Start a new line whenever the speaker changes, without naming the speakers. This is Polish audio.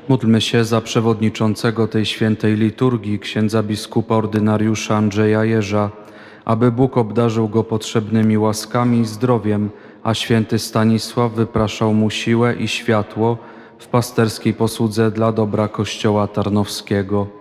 Módlmy się za przewodniczącego tej świętej liturgii, księdza biskupa ordynariusza Andrzeja Jerza, aby Bóg obdarzył go potrzebnymi łaskami i zdrowiem, a święty Stanisław wypraszał mu siłę i światło w pasterskiej posłudze dla dobra Kościoła Tarnowskiego.